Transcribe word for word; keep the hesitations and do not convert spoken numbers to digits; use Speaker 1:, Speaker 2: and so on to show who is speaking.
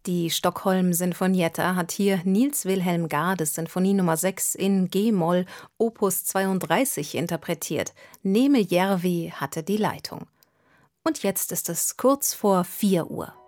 Speaker 1: Die Stockholm Sinfonietta hat hier Niels Wilhelm Gades Sinfonie Nummer sechs in G-Moll Opus zweiunddreißig interpretiert. Neeme Järvi hatte die Leitung. Und jetzt ist es kurz vor vier Uhr.